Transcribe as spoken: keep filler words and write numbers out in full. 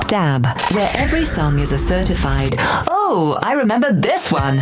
Dab, where every song is a certified, oh, I remember this one.